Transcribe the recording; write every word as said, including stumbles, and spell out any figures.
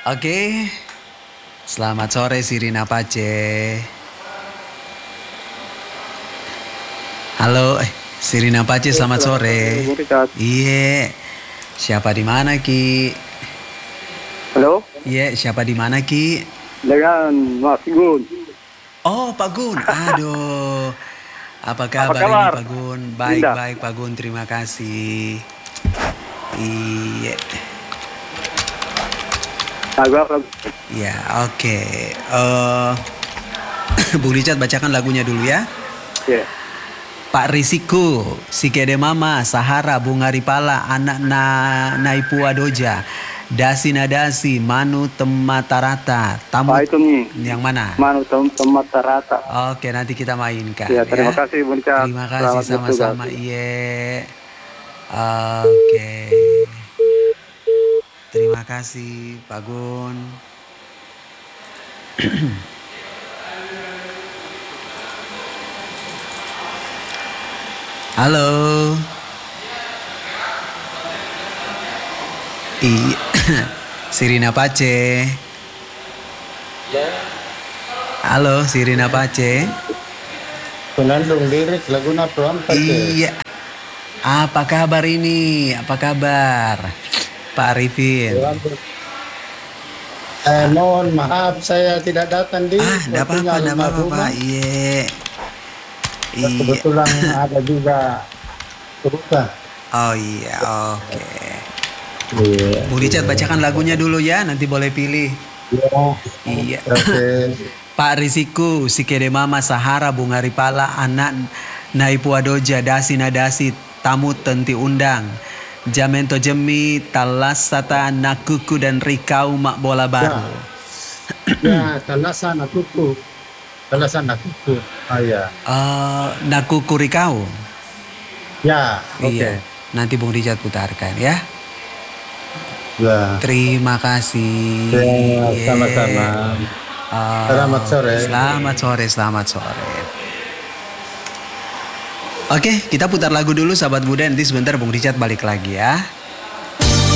Oke, selamat sore Sirina Pace. Halo, eh, Sirina Pace, Eh, selamat selamat sore. sore, Bung Richard. Iya, siapa di mana Ki? Halo, Iya, siapa di mana Ki? dengan Mas Gun. Oh, Pak Gun. Aduh, apa Apa kabar ini kabar? Pak Gun? Indah. Baik-baik Pak Gun, terima kasih. Iya, Lagu apa? ya oke. Eh, Bung Richard bacakan lagunya dulu ya. Ya. Pak Risiko, Sikede Mama, Sahara, Bunga Ripala, Anak na Naipua Doja, Dasi Nadasi, Manu Tematarata, Tamu Pak itu nih, yang mana? Manu Tem Temat Rata. Oke, nanti kita mainkan Ya, terima ya. kasih Bung Richard. Terima kasih Selamat bertugas. sama-sama. Iya. Oke. Terima kasih Pak Gun. Halo. Iya. Sirina Pace. Halo, Sirina Pace. Penandung lirik lagu Napram Iya. Apa kabar ini? Apa kabar? Pak Arifin. Eh, mohon maaf saya tidak datang di Ah, enggak apa-apa, enggak apa-apa, almarhumah. Pak. Iya. Iya. Kebetulan ada juga kebuka. Oh iya, oke. Iya. Bung Richard bacakan lagunya dulu ya, nanti boleh pilih. Iya. Oke. Pak Risiku, Sikede Mama, Sahara, Bunga Ripala, Anak Naipua Doja, Dasi Nadasi, Tamu Tenti Undang, Jamento Jemi, Talasata, Nakuku, dan Rikau Mak Bola Baru. Ya, talasan akuku. Talasan akuku. Ah ya. Uh, Nakuku Rikau. Ya, oke. Iya. Nanti Bung Richard putarkan ya. Ya. Terima kasih. Ya, Yeah. sama-sama. Uh, Selamat sore. Selamat sore, selamat sore. Oke, kita putar lagu dulu sahabat muda, nanti sebentar Bung Richard balik lagi ya.